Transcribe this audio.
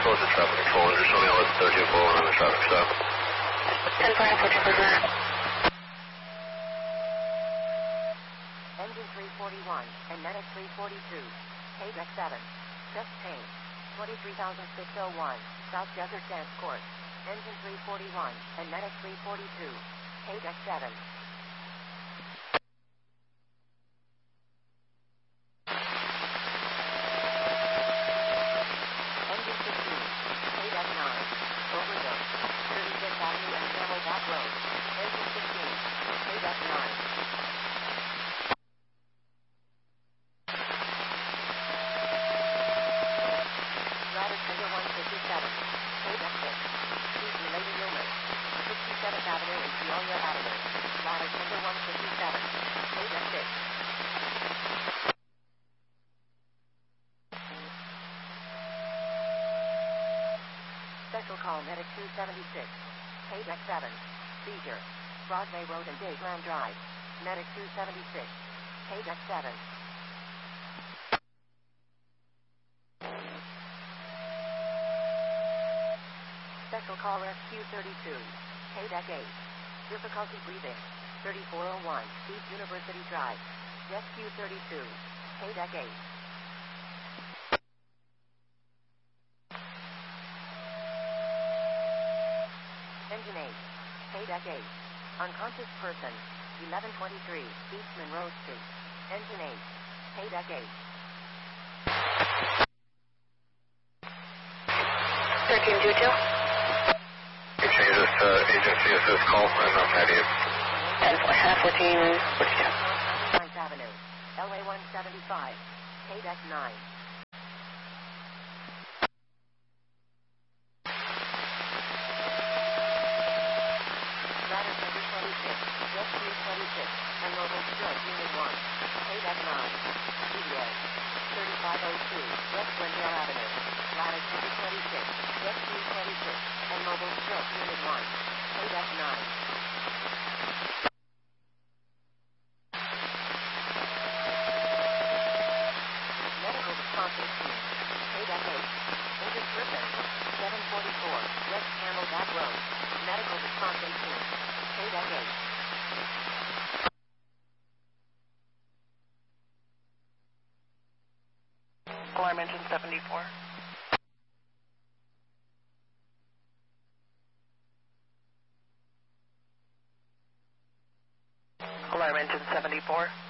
close to traffic control. Just show me all 1341 on the traffic stop. 10 for airport, 2 for that. Engine 341 and Medic 342. KDEC 7. Just change. 23,601. South Desert Dance Course. Engine 341 and Medic 342. KDEC 7. Engine 15. KDEC 9. Overdose. 35th Avenue and Camelback Road. Engine 15. KDEC 9. Ladder Center 157. KDEC 6. Speed-related illness. 67th Avenue and Peoria Avenue. Ladder Center 157. KDEC 6. Special call Medic 276. KDEC 7. Seizure. Broadway Road and Dadeland Drive. Medic 276. KDEC 7. Special call Rescue 32. KDEC 8. Difficulty breathing. 3401 East University Drive. Rescue 32. KDEC 8. Engine 8. KDEC 8. Unconscious person. 1123 East Monroe Street. Engine 8. KDEC 8. 1322. You change this to agency assist call, and I'm ready. 10 for 14. 9th Avenue. LA 175. KDEC 9. Ladder Center 26. Rescue 26. And Mobile Stroke Unit 1. KDEC 9. CDA. 3502 West Glendale Avenue. Ladder Center 26. Rescue 26. And Mobile Stroke Unit 1. KDEC 9. Medical response team. KDEC 8. Injured person. 744 West Camelback Road. Medical response team. KDEC 8. Alarm engine 74. Alarm engine 74.